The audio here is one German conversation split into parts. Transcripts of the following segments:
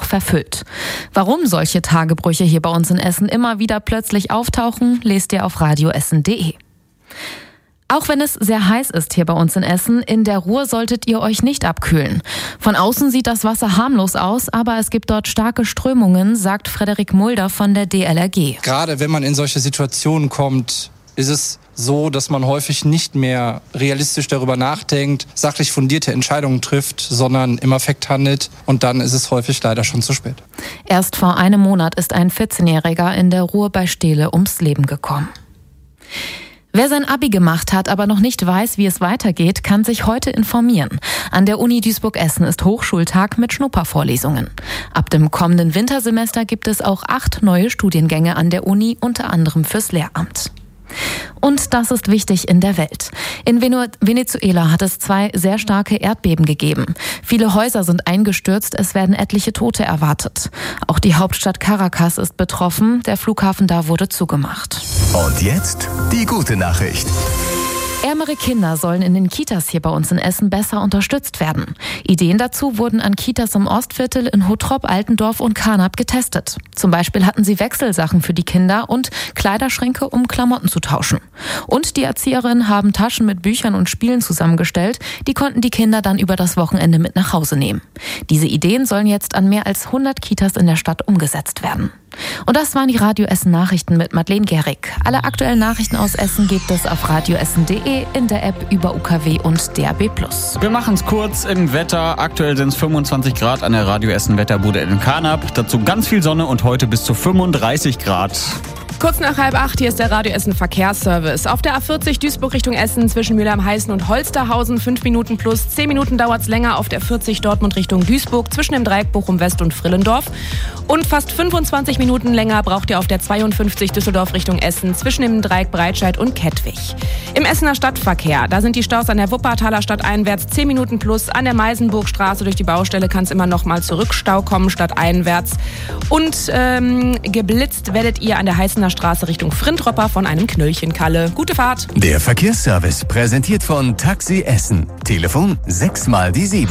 verfüllt. Warum solche Tagebrüche hier bei uns in Essen immer wieder plötzlich auftauchen, lest ihr auf radioessen.de. Auch wenn es sehr heiß ist hier bei uns in Essen, in der Ruhr solltet ihr euch nicht abkühlen. Von außen sieht das Wasser harmlos aus, aber es gibt dort starke Strömungen, sagt Frederik Mulder von der DLRG. Gerade wenn man in solche Situationen kommt, ist es so, dass man häufig nicht mehr realistisch darüber nachdenkt, sachlich fundierte Entscheidungen trifft, sondern im Affekt handelt. Und dann ist es häufig leider schon zu spät. Erst vor einem Monat ist ein 14-Jähriger in der Ruhr bei Steele ums Leben gekommen. Wer sein Abi gemacht hat, aber noch nicht weiß, wie es weitergeht, kann sich heute informieren. An der Uni Duisburg-Essen ist Hochschultag mit Schnuppervorlesungen. Ab dem kommenden Wintersemester gibt es auch 8 neue Studiengänge an der Uni, unter anderem fürs Lehramt. Und das ist wichtig in der Welt. In Venezuela hat es 2 sehr starke Erdbeben gegeben. Viele Häuser sind eingestürzt, es werden etliche Tote erwartet. Auch die Hauptstadt Caracas ist betroffen, der Flughafen da wurde zugemacht. Und jetzt die gute Nachricht. Ärmere Kinder sollen in den Kitas hier bei uns in Essen besser unterstützt werden. Ideen dazu wurden an Kitas im Ostviertel, in Hottrop, Altendorf und Carnap getestet. Zum Beispiel hatten sie Wechselsachen für die Kinder und Kleiderschränke, um Klamotten zu tauschen. Und die Erzieherinnen haben Taschen mit Büchern und Spielen zusammengestellt. Die konnten die Kinder dann über das Wochenende mit nach Hause nehmen. Diese Ideen sollen jetzt an mehr als 100 Kitas in der Stadt umgesetzt werden. Und das waren die Radio Essen Nachrichten mit Madeleine Gehrig. Alle aktuellen Nachrichten aus Essen gibt es auf radioessen.de, in der App über UKW und DAB+. Wir machen es kurz im Wetter. Aktuell sind es 25 Grad an der Radio Essen Wetterbude in Carnap. Dazu ganz viel Sonne und heute bis zu 35 Grad. Kurz nach 7:30, hier ist der Radio Essen Verkehrsservice. Auf der A40 Duisburg Richtung Essen zwischen Mülheim-Heißen und Holsterhausen 5 Minuten plus. 10 Minuten dauert es länger auf der 40 Dortmund Richtung Duisburg zwischen dem Dreieck Bochum-West und Frillendorf. Und fast 25 Minuten länger braucht ihr auf der 52 Düsseldorf Richtung Essen zwischen dem Dreieck Breitscheid und Kettwig. Im Essener Stadtverkehr, da sind die Staus an der Wuppertaler stadteinwärts 10 Minuten plus. An der Meisenburgstraße durch die Baustelle kann es immer noch mal zu Rückstau kommen stadteinwärts. Und geblitzt werdet ihr an der Heißener Straße Richtung Frintropper von einem Knöllchenkalle. Gute Fahrt! Der Verkehrsservice präsentiert von Taxi Essen. Telefon 6 mal die 7.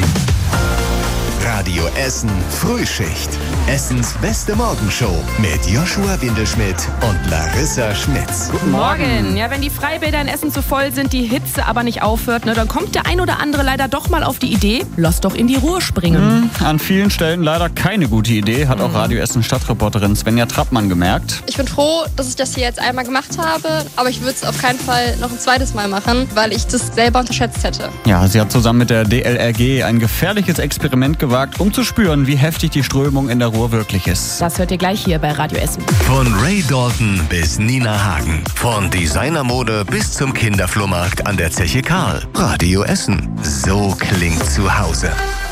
Radio Essen Frühschicht. Essens beste Morgenshow mit Joshua Windelschmidt und Larissa Schmitz. Guten Morgen. Ja, wenn die Freibäder in Essen zu voll sind, die Hitze aber nicht aufhört, dann kommt der ein oder andere leider doch mal auf die Idee, lass doch in die Ruhr springen. An vielen Stellen leider keine gute Idee, hat auch Radio Essen Stadtreporterin Svenja Trappmann gemerkt. Ich bin froh, dass ich das hier jetzt einmal gemacht habe, aber ich würde es auf keinen Fall noch ein zweites Mal machen, weil ich das selber unterschätzt hätte. Ja, sie hat zusammen mit der DLRG ein gefährliches Experiment gewagt, um zu spüren, wie heftig die Strömung in der Ruhr wirklich ist. Das hört ihr gleich hier bei Radio Essen. Von Ray Dalton bis Nina Hagen. Von Designermode bis zum Kinderflohmarkt an der Zeche Karl. Radio Essen. So klingt zu Hause.